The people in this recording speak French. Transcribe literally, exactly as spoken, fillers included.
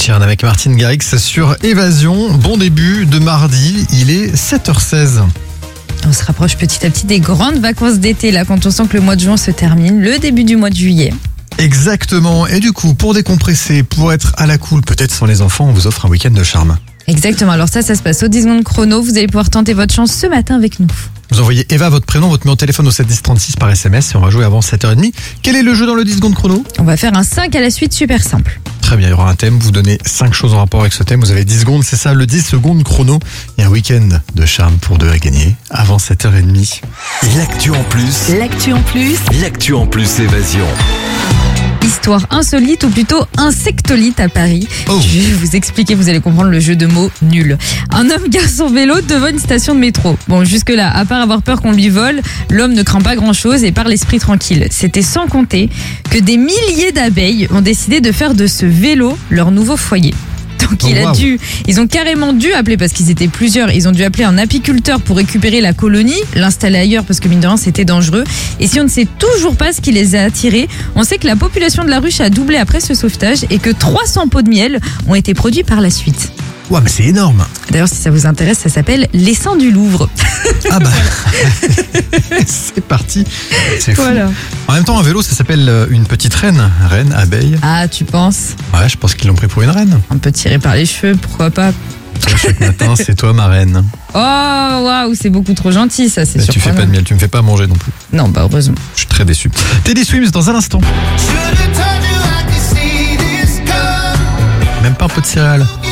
Sheeran avec Martin Garrix sur Évasion. Bon début de mardi, il est sept heures seize. On se rapproche petit à petit des grandes vacances d'été, là, quand on sent que le mois de juin se termine, le début du mois de juillet. Exactement. Et du coup, pour décompresser, pour être à la cool, peut-être sans les enfants, on vous offre un week-end de charme. Exactement. Alors ça, ça se passe au dix secondes chrono. Vous allez pouvoir tenter votre chance ce matin avec nous. Vous envoyez Eva, votre prénom, votre numéro de téléphone au sept dix trente-six par S M S et on va jouer avant sept heures trente. Quel est le jeu dans le dix secondes chrono ? On va faire un cinq à la suite, super simple. Très bien, il y aura un thème, vous donnez cinq choses en rapport avec ce thème, vous avez dix secondes, c'est ça, le dix secondes chrono. Il y a un week-end de charme pour deux à gagner avant sept heures trente. L'actu en plus. L'actu en plus. L'actu en plus Évasion. Histoire insolite ou plutôt insectolite à Paris. Oh. Je vais vous expliquer, vous allez comprendre le jeu de mots nul. Un homme gare son vélo devant une station de métro. Bon, jusque là, à part avoir peur qu'on lui vole, l'homme ne craint pas grand chose et part l'esprit tranquille. C'était sans compter que des milliers d'abeilles ont décidé de faire de ce vélo leur nouveau foyer. Donc il Oh, a wow. dû, ils ont carrément dû appeler, parce qu'ils étaient plusieurs, ils ont dû appeler un apiculteur pour récupérer la colonie, l'installer ailleurs parce que mine de rien c'était dangereux. Et si on ne sait toujours pas ce qui les a attirés, on sait que la population de la ruche a doublé après ce sauvetage et que trois cents pots de miel ont été produits par la suite. Ouais, mais c'est énorme. D'ailleurs, si ça vous intéresse, ça s'appelle l'essaim du Louvre. Ah bah, c'est parti. C'est fou. Voilà. En même temps, un vélo, ça s'appelle euh, une petite reine. Reine, abeille. Ah, tu penses? Ouais, je pense qu'ils l'ont pris pour une reine. Un peu tiré par les cheveux, pourquoi pas? Chaque matin, c'est toi ma reine. Oh, waouh, c'est beaucoup trop gentil, ça, c'est Mais tu fais surprenant. pas de miel, tu me fais pas manger non plus. Non, bah heureusement. Je suis très déçu. Teddy Swims dans un instant. Même pas un peu de céréales.